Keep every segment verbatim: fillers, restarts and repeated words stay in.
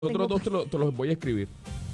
otros dos te, lo- te los voy a escribir.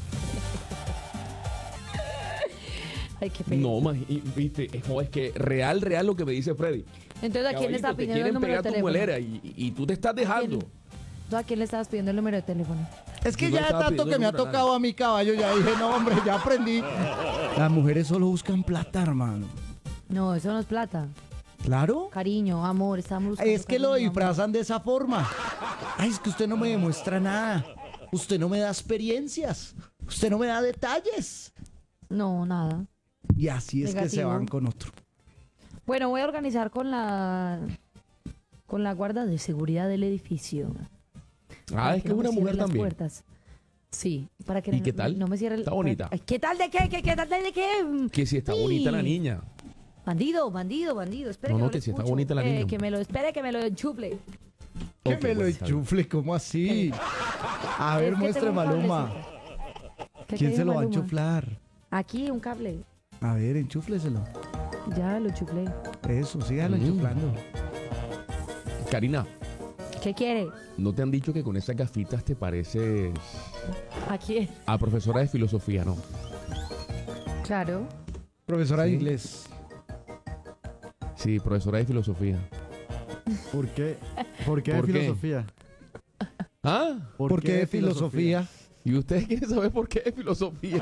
Ay, qué pena. No, más, y, viste, es, no, es que real, real lo que me dice Freddy. Entonces, ¿a quién le Caballito, estaba te pidiendo el quieren número de pegar tu teléfono? muelera y, y tú te estás dejando. ¿Tú a quién le estabas pidiendo el número de teléfono? Es que Yo no ya de estaba tanto pidiendo que me ha número a tocado a mi caballo, ya dije, no, hombre, ya aprendí. Las mujeres solo buscan plata, hermano. No, eso no es plata. ¿Claro? Cariño, amor, estamos buscando Es que lo cariño, disfrazan de esa forma. Ay, es que usted no me demuestra nada. Usted no me da experiencias. Usted no me da detalles. amor. No, nada. Y así es que se Negativo. van con otro. Bueno, voy a organizar con la con la guarda de seguridad del edificio. Ah, Para es que no es me una cierren mujer las también. puertas. Sí, para que ¿Y no, qué tal? no me cierre el- Está bonita. Ay, ¿qué tal de qué? ¿Qué, qué tal de qué? Que si está Sí. bonita la niña. Bandido, bandido, bandido. Espere No, que no, lo que si está escucho. bonita la Eh, niña. que me lo espere, que me lo enchufle. Que Ok, me lo bueno, está bien. enchufle, ¿cómo así? A Es ver, que muestre, tengo un Maluma. cablecito. ¿Qué ¿Quién qué se dijo lo va a Maluma? enchuflar? Aquí, un cable. A ver, enchúfleselo. Ya lo chuflé. Eso, sígalo Mm. enchuflando. Karina, ¿Qué quiere? ¿no te han dicho que con esas gafitas te pareces Aquí. a profesora de filosofía, no? Claro. Profesora de Sí. inglés. Sí, profesora de filosofía. ¿Por qué? ¿Por qué de ¿Por qué? filosofía? ¿Ah? ¿Por, qué de filosofía? ¿Y ustedes quieren saber por qué de filosofía?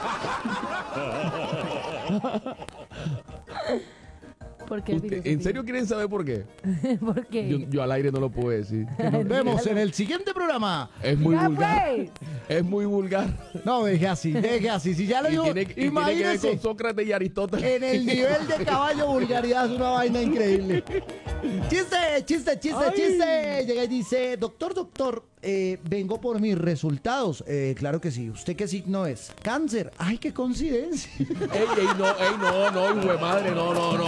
¿Por qué Usted- filosofía? ¿En serio quieren saber por qué? ¿Por qué? Yo, yo al aire no lo puedo decir. Nos vemos en el siguiente programa. Es muy Ya, vulgar. pues. Es muy vulgar. No, deje así, deje así. Si ya lo Y digo, tiene, y tiene que ver imagínese. con Sócrates y Aristóteles. En el nivel de caballo vulgaridad es una vaina increíble. Chiste, chiste, chiste, Ay. chiste. Llega y dice, doctor, doctor, eh, vengo por mis resultados. Eh, claro que sí. ¿Usted qué signo es? Cáncer. Ay, qué coincidencia. Ey, ey, no, ey, no, no, hijo de madre, no, no, no.